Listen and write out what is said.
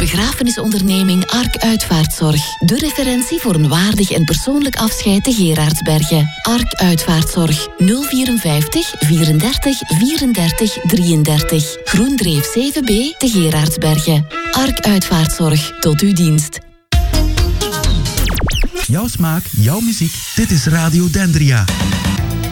begrafenisonderneming Ark Uitvaartzorg. De referentie voor een waardig en persoonlijk afscheid te Gerardsbergen. Ark Uitvaartzorg. 054 34 34 33. Groendreef 7B te Gerardsbergen. Ark Uitvaartzorg. Tot uw dienst. Jouw smaak, jouw muziek. Dit is Radio Dendria.